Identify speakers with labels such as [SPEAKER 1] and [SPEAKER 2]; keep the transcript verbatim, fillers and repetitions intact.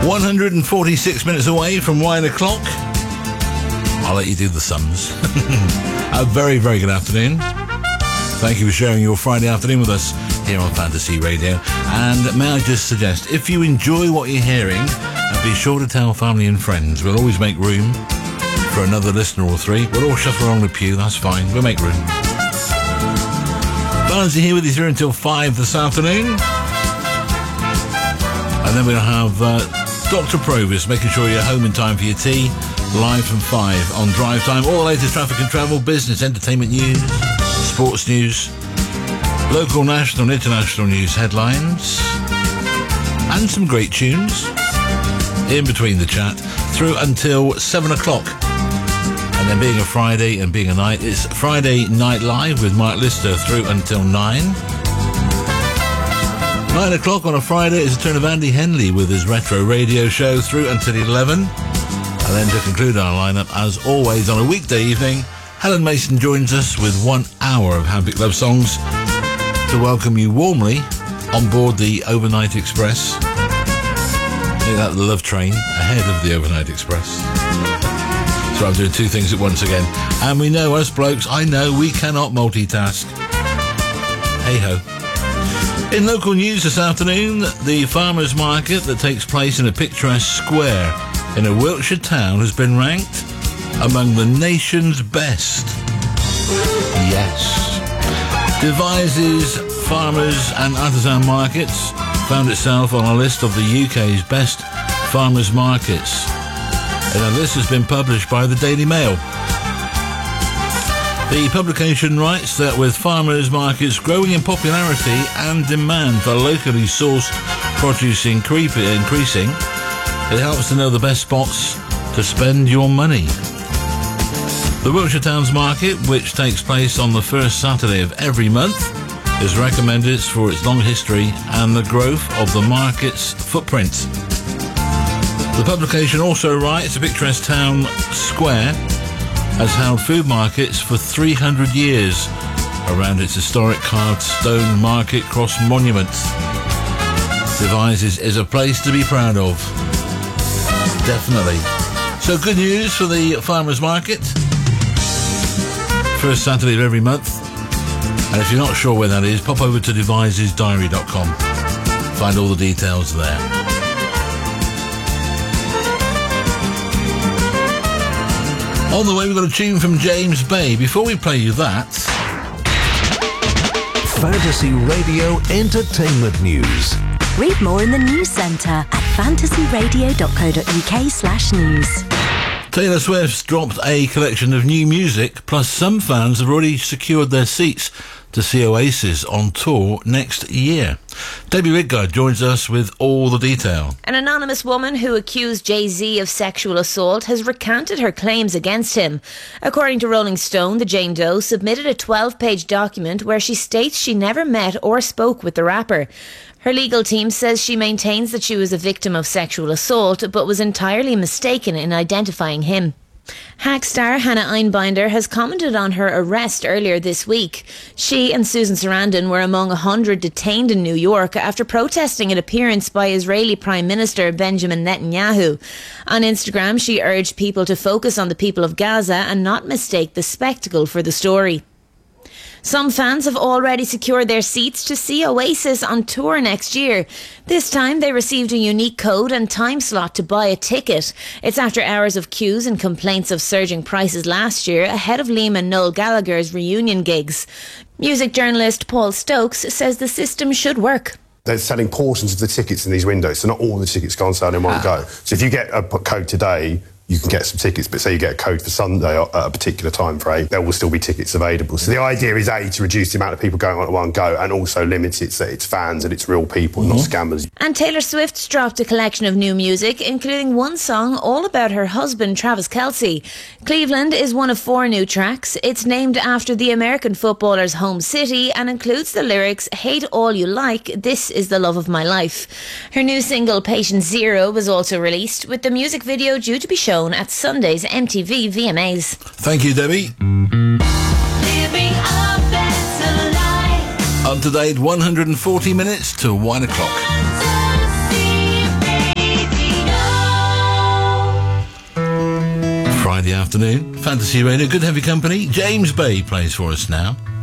[SPEAKER 1] one hundred forty-six minutes away from wine o'clock. I'll let you do the sums. A very, very good afternoon. Thank you for sharing your Friday afternoon with us here on Fantasy Radio. And may I just suggest, if you enjoy what you're hearing, be sure to tell family and friends. We'll always make room for another listener or three. We'll all shuffle along the pew, that's fine. We'll make room. Valentine's here with you through until five this afternoon. And then we'll have uh, Doctor Provis making sure you're home in time for your tea. Live from five on Drive Time. All the latest traffic and travel, business, entertainment news, sports news, local, national and international news headlines, and some great tunes in between the chat through until seven o'clock. And then being a Friday and being a night, it's Friday Night Live with Mark Lister through until nine. Nine o'clock on a Friday is a turn of Andy Henley with his retro radio show through until eleven. And then to conclude our lineup, as always on a weekday evening, Helen Mason joins us with one hour of Handpicked Love songs to welcome you warmly on board the Overnight Express. Make that the love train ahead of the Overnight Express. So I'm doing two things at once again. And we know, us blokes, I know we cannot multitask. Hey-ho. In local news this afternoon, the farmers' market that takes place in a picturesque square in a Wiltshire town has been ranked among the nation's best. Yes. Devizes Farmers and Artisan Markets found itself on a list of the U K's best farmers' markets. And a list has been published by the Daily Mail. The publication writes that with farmers' markets growing in popularity and demand for locally sourced produce increasing, it helps to know the best spots to spend your money. The Wiltshire Towns Market, which takes place on the first Saturday of every month, is recommended for its long history and the growth of the market's footprint. The publication also writes a picturesque town square has held food markets for three hundred years around its historic carved stone market cross monument. Devizes is a place to be proud of. Definitely. So good news for the farmers' market. First Saturday of every month. And if you're not sure where that is, pop over to devises diary dot com. Find all the details there. On the way, we've got a tune from James Bay. Before we play you that...
[SPEAKER 2] Fantasy Radio Entertainment News.
[SPEAKER 3] Read more in the News Centre at fantasy radio dot co dot uk slash news.
[SPEAKER 1] Taylor Swift's dropped a collection of new music, plus some fans have already secured their seats to see Oasis on tour next year. Debbie Ridgard joins us with all the detail.
[SPEAKER 4] An anonymous woman who accused Jay-Z of sexual assault has recanted her claims against him. According to Rolling Stone, the Jane Doe submitted a twelve-page document where she states she never met or spoke with the rapper. Her legal team says she maintains that she was a victim of sexual assault, but was entirely mistaken in identifying him. Hack star Hannah Einbinder has commented on her arrest earlier this week. She and Susan Sarandon were among a hundred detained in New York after protesting an appearance by Israeli Prime Minister Benjamin Netanyahu. On Instagram, she urged people to focus on the people of Gaza and not mistake the spectacle for the story. Some fans have already secured their seats to see Oasis on tour next year. This time they received a unique code and time slot to buy a ticket. It's after hours of queues and complaints of surging prices last year ahead of Liam and Noel Gallagher's reunion gigs. Music journalist Paul Stokes says the system should work.
[SPEAKER 5] They're selling portions of the tickets in these windows, so not all the tickets go on sale in one ah. go. So if you get a code today, you can get some tickets, but say you get a code for Sunday at a particular time frame, there will still be tickets available. So the idea is, A, to reduce the amount of people going on at one go, and also limit it so it's fans and it's real people, mm-hmm. not scammers.
[SPEAKER 4] And Taylor Swift's dropped a collection of new music, including one song all about her husband, Travis Kelce. Cleveland is one of four new tracks. It's named after the American footballer's home city and includes the lyrics, "Hate all you like, this is the love of my life." Her new single, Patient Zero, was also released, with the music video due to be shown at Sunday's M T V V M As.
[SPEAKER 1] Thank you, Debbie.
[SPEAKER 6] Living a better life.
[SPEAKER 1] Up to date, one hundred forty minutes to one o'clock.
[SPEAKER 6] Fantasy Radio.
[SPEAKER 1] Friday afternoon. Fantasy Radio, good to have your company. James Bay plays for us now.